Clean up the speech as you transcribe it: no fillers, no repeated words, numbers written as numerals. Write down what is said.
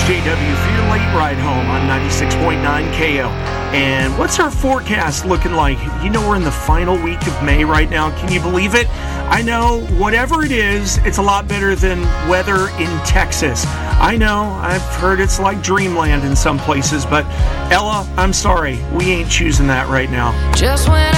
JW for your late ride home on 96.9 KO. And what's our forecast looking like? You know, we're in the final week of May right now. Can you believe it? I know, whatever it is, it's a lot better than weather in Texas. I know, I've heard it's like dreamland in some places, but Ella, I'm sorry, we ain't choosing that right now. Just when